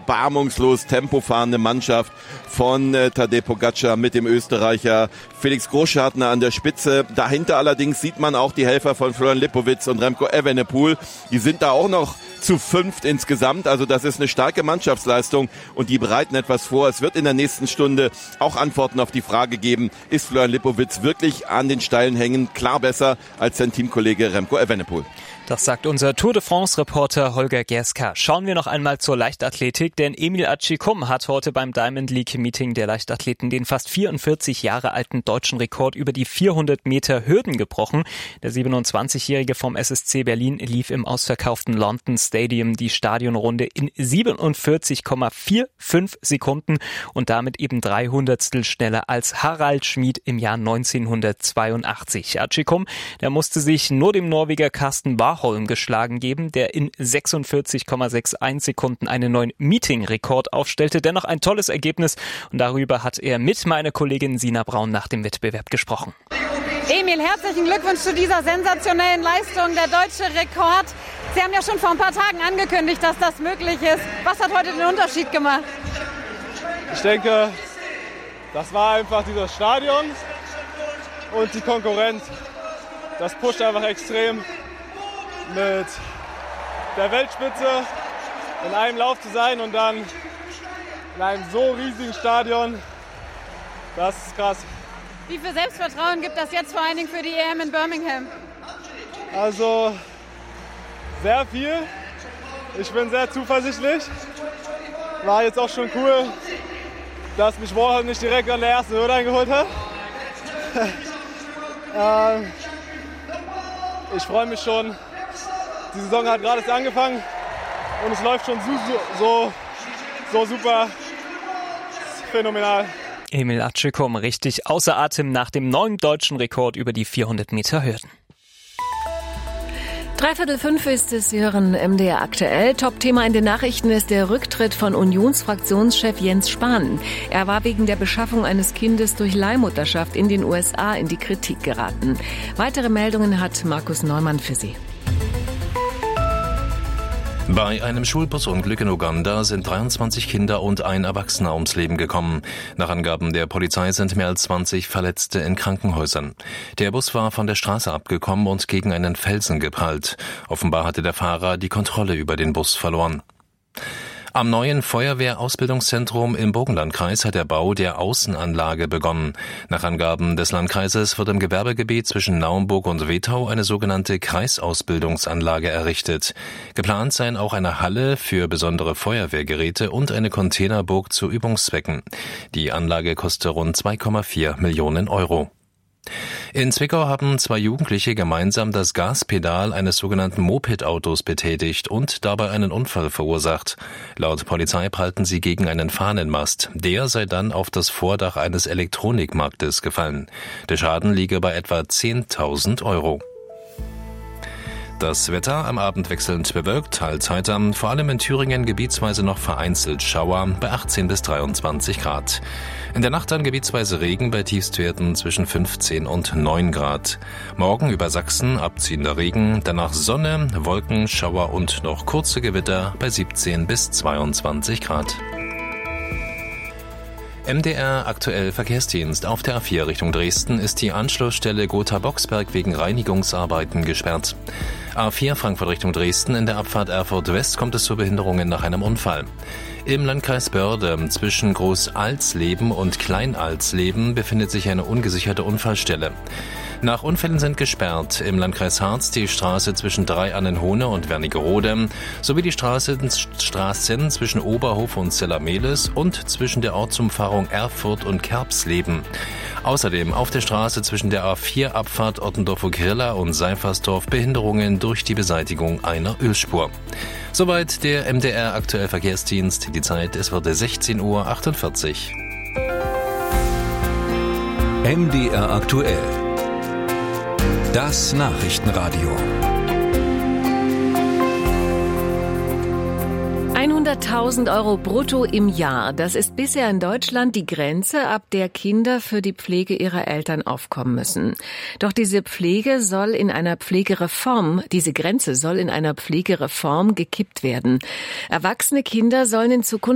erbarmungslos tempofahrende Mannschaft von Tadej Pogačar mit dem Österreicher Felix Großschartner an der Spitze. Dahinter allerdings sieht man auch die Helfer von Florian Lipowitz und Remco Evenepoel. Die sind da auch noch zu 5 insgesamt. Also das ist eine starke Mannschaftsleistung und die bereiten etwas vor. Es wird in der nächsten Stunde auch Antworten auf die Frage geben, ist Florian Lipowitz wirklich an den steilen Hängen klar besser als sein Teamkollege Remco Evenepoel? Das sagt unser Tour de France-Reporter Holger Gerska. Schauen wir noch einmal zur Leichtathletik, denn Emil Acicum hat heute beim Diamond League-Meeting der Leichtathleten den fast 44 Jahre alten deutschen Rekord über die 400 Meter Hürden gebrochen. Der 27-Jährige vom SSC Berlin lief im ausverkauften London Stadium die Stadionrunde in 47,45 Sekunden und damit eben 300stel schneller als Harald Schmid im Jahr 1982. Acicum, der musste sich nur dem Norweger Carsten Warholm geschlagen geben, der in 46,61 Sekunden einen neuen Meeting-Rekord aufstellte. Dennoch ein tolles Ergebnis und darüber hat er mit meiner Kollegin Sina Braun nach dem Wettbewerb gesprochen. Emil, herzlichen Glückwunsch zu dieser sensationellen Leistung, der deutsche Rekord. Sie haben ja schon vor ein paar Tagen angekündigt, dass das möglich ist. Was hat heute den Unterschied gemacht? Ich denke, das war einfach dieses Stadion und die Konkurrenz. Das pusht einfach extrem. Mit der Weltspitze in einem Lauf zu sein und dann in einem so riesigen Stadion, das ist krass. Wie viel Selbstvertrauen gibt das jetzt vor allen Dingen für die EM in Birmingham? Also sehr viel. Ich bin sehr zuversichtlich. War jetzt auch schon cool, dass mich Warholm nicht direkt an der ersten Hürde eingeholt hat. Ich freue mich schon. Die Saison hat gerade erst angefangen und es läuft schon so super, phänomenal. Emil Acicum richtig außer Atem nach dem neuen deutschen Rekord über die 400 Meter Hürden. 4:45 ist es, Sie hören MDR aktuell. Top-Thema in den Nachrichten ist der Rücktritt von Unionsfraktionschef Jens Spahn. Er war wegen der Beschaffung eines Kindes durch Leihmutterschaft in den USA in die Kritik geraten. Weitere Meldungen hat Markus Neumann für Sie. Bei einem Schulbusunglück in Uganda sind 23 Kinder und ein Erwachsener ums Leben gekommen. Nach Angaben der Polizei sind mehr als 20 Verletzte in Krankenhäusern. Der Bus war von der Straße abgekommen und gegen einen Felsen geprallt. Offenbar hatte der Fahrer die Kontrolle über den Bus verloren. Am neuen Feuerwehrausbildungszentrum im Burgenlandkreis hat der Bau der Außenanlage begonnen. Nach Angaben des Landkreises wird im Gewerbegebiet zwischen Naumburg und Wetau eine sogenannte Kreisausbildungsanlage errichtet. Geplant seien auch eine Halle für besondere Feuerwehrgeräte und eine Containerburg zu Übungszwecken. Die Anlage kostet rund 2,4 Millionen Euro. In Zwickau haben 2 Jugendliche gemeinsam das Gaspedal eines sogenannten Moped-Autos betätigt und dabei einen Unfall verursacht. Laut Polizei prallten sie gegen einen Fahnenmast. Der sei dann auf das Vordach eines Elektronikmarktes gefallen. Der Schaden liege bei etwa 10.000 Euro. Das Wetter am Abend wechselnd bewölkt, teils heiter, vor allem in Thüringen gebietsweise noch vereinzelt Schauer bei 18 bis 23 Grad. In der Nacht dann gebietsweise Regen bei Tiefstwerten zwischen 15 und 9 Grad. Morgen über Sachsen abziehender Regen, danach Sonne, Wolken, Schauer und noch kurze Gewitter bei 17 bis 22 Grad. MDR aktuell Verkehrsdienst. Auf der A4 Richtung Dresden ist die Anschlussstelle Gotha-Boxberg wegen Reinigungsarbeiten gesperrt. A4 Frankfurt Richtung Dresden, in der Abfahrt Erfurt West kommt es zu Behinderungen nach einem Unfall. Im Landkreis Börde zwischen Groß-Alsleben und Klein-Alsleben befindet sich eine ungesicherte Unfallstelle. Nach Unfällen sind gesperrt im Landkreis Harz die Straße zwischen Dreiannenhohne und Wernigerode sowie die Straßen zwischen Oberhof und Zellameles und zwischen der Ortsumfahrung Erfurt und Kerbsleben. Außerdem auf der Straße zwischen der A4-Abfahrt Ottendorf-Grilla und Seifersdorf Behinderungen durch die Beseitigung einer Ölspur. Soweit der MDR aktuell Verkehrsdienst. Die Zeit, es wurde 16:48 Uhr. MDR aktuell. Das Nachrichtenradio. 100.000 Euro brutto im Jahr. Das ist bisher in Deutschland die Grenze, ab der Kinder für die Pflege ihrer Eltern aufkommen müssen. Doch diese Grenze soll in einer Pflegereform gekippt werden. Erwachsene Kinder sollen in Zukunft